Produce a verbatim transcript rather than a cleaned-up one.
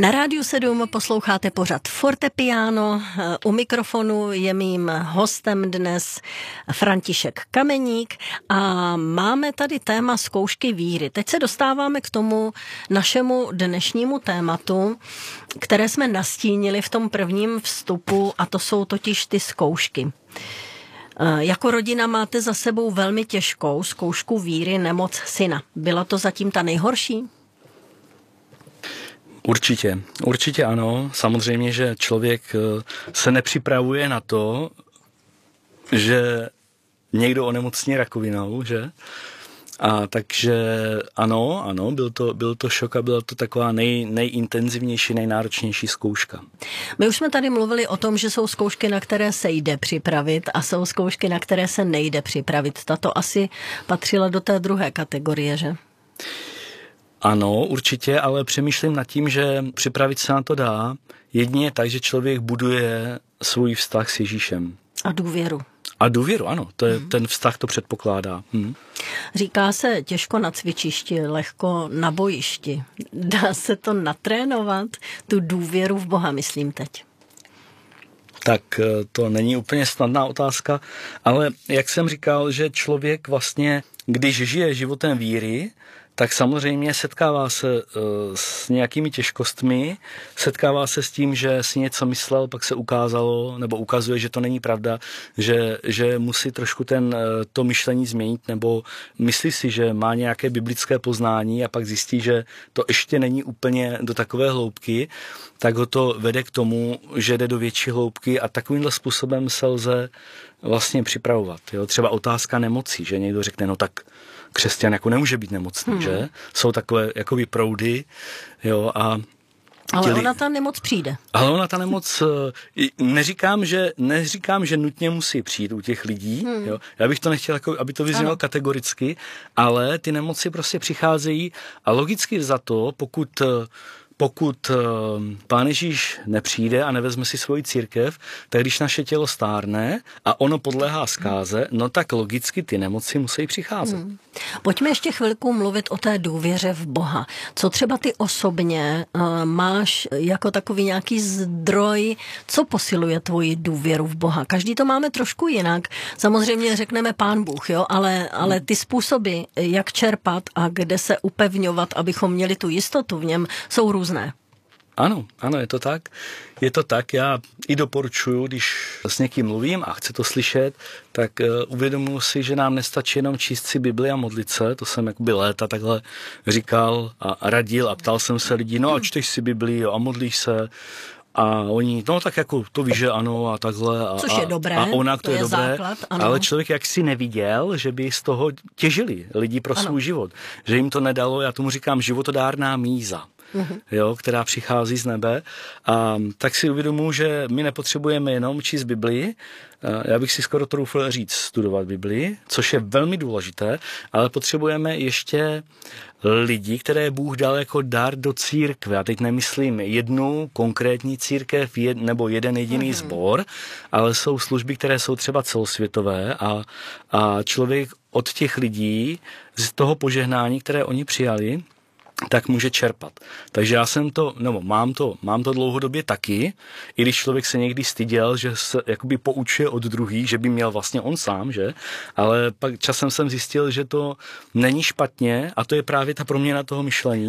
Na Rádiu sedm posloucháte pořad Fortepiano. U mikrofonu je mým hostem dnes František Kameník a máme tady téma zkoušky víry. Teď se dostáváme k tomu našemu dnešnímu tématu, které jsme nastínili v tom prvním vstupu, a to jsou totiž ty zkoušky. Jako rodina máte za sebou velmi těžkou zkoušku víry, nemoc syna. Byla to zatím ta nejhorší? Určitě, určitě ano. Samozřejmě, že člověk se nepřipravuje na to, že někdo onemocní rakovinou, že? A takže ano, ano, byl to, byl to šok a byla to taková nej, nejintenzivnější, nejnáročnější zkouška. My už jsme tady mluvili o tom, že jsou zkoušky, na které se jde připravit a jsou zkoušky, na které se nejde připravit. Tato asi patřila do té druhé kategorie, že? Ano, určitě, ale přemýšlím nad tím, že připravit se na to dá jedině tak, že člověk buduje svůj vztah s Ježíšem. A důvěru. A důvěru, ano, to je, hmm. ten vztah to předpokládá. Hmm. Říká se těžko na cvičišti, lehko na bojišti. Dá se to natrénovat, tu důvěru v Boha, myslím teď? Tak to není úplně snadná otázka, ale jak jsem říkal, že člověk vlastně, když žije životem víry, tak samozřejmě setkává se s nějakými těžkostmi, setkává se s tím, že si něco myslel, pak se ukázalo, nebo ukazuje, že to není pravda, že, že musí trošku ten, to myšlení změnit, nebo myslí si, že má nějaké biblické poznání a pak zjistí, že to ještě není úplně do takové hloubky, tak ho to vede k tomu, že jde do větší hloubky a takovýmhle způsobem se lze vlastně připravovat. Jo? Třeba otázka nemocí, že někdo řekne, no tak křesťan jako nemůže být nemocný, hmm. že? Jsou takové jakoby proudy, jo, a ale těli... ona ta nemoc přijde. Ale ona ta nemoc, neříkám, že, neříkám, že nutně musí přijít u těch lidí, hmm. jo. Já bych to nechtěl, jako, aby to vyznělo kategoricky, ale ty nemoci prostě přicházejí a logicky za to, pokud Pokud Pán Ježíš nepřijde a nevezme si svoji církev, tak když naše tělo stárne a ono podléhá zkáze, no tak logicky ty nemoci musí přicházet. Hmm. Pojďme ještě chvilku mluvit o té důvěře v Boha. Co třeba ty osobně uh, máš jako takový nějaký zdroj, co posiluje tvoji důvěru v Boha? Každý to máme trošku jinak. Samozřejmě řekneme Pán Bůh, jo, ale, ale ty způsoby, jak čerpat a kde se upevňovat, abychom měli tu jistotu v něm, jsou různé. Ano, ano, je to tak. Je to tak, já i doporučuji, když s někým mluvím a chci to slyšet, tak uh, uvědomuji si, že nám nestačí jenom číst si Bibli a modlit se, to jsem jakoby léta takhle říkal a radil a ptal jsem se lidí, no a čteš si Bibli jo, a modlíš se. A oni, no tak jako to víš, že ano a takhle. A, což je dobré, a onak to, to je, je dobré, základ, ano. Ale člověk jaksi neviděl, že by z toho těžili lidi pro ano. svůj život. Že jim to nedalo, já tomu říkám životodárná míza. Uhum. Jo, která přichází z nebe. A tak si uvědomuji, že my nepotřebujeme jenom číst Biblii, já bych si skoro troufl říct studovat Biblii, což je velmi důležité, ale potřebujeme ještě lidi, které Bůh dal jako dar do církve. A teď nemyslím jednu konkrétní církev jed, nebo jeden jediný uhum. sbor, ale jsou služby, které jsou třeba celosvětové a, a člověk od těch lidí z toho požehnání, které oni přijali, tak může čerpat. Takže já jsem to, nebo mám to, mám to dlouhodobě taky, i když člověk se někdy styděl, že se jakoby poučuje od druhých, že by měl vlastně on sám, že? Ale pak časem jsem zjistil, že to není špatně a to je právě ta proměna toho myšlení,